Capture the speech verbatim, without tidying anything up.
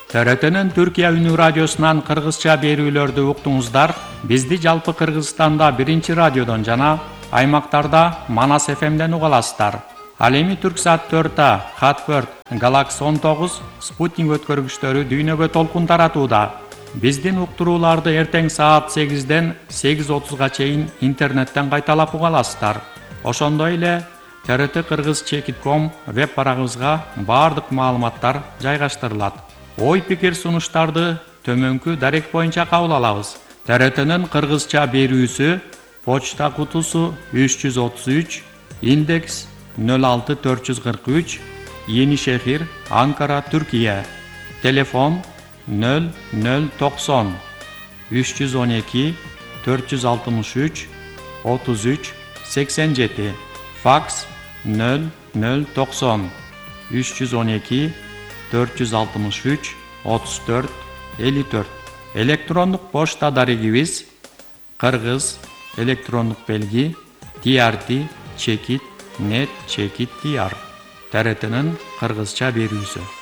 Т Р Т'нин Түркия үнү радиосунан кыргызча берүүлөрдү уктуңуздар. Бизди жалпы Кыргызстанда биринчи радиодон жана аймактарда Манас эф эмден уга аласыздар. Ал эми Түрксат төрт А, Хатберт, Галакс он тогуз, спутник өткөргүчтөрү дүйнөгө толкун таратууда. Биздин уктурууларды эртең саат сегизден сегиз отузга чейин интернеттен кайталап уга аласыздар. Ошондой эле Т Р Т кыргыз чекит точка ком веб барагыбызга баардык маалыматтар жайгаштырылат. Ой пикир сунуштарды төмөнкү дарек боюнча кабыл алабыз. Т Р Т'нин кыргызча берүүсү почта кутусу үч жүз отуз үч, индекс нөл алты төрт жүз кырк үч, Енишехир, Анкара, Түркия. Телефон нөл нөл токсон үч жүз он эки төрт жүз алтымыш үч отуз үч сексен жети. Факс нөл нөл токсон үч жүз он эки төрт жүз алтымыш үч отуз төрт элүү төрт. Электрондук почта дарегибиз кыргыз электрондук белги Т Р Т чекит нет чекит Т R. Т Р Т'нин кыргызча берүүсү.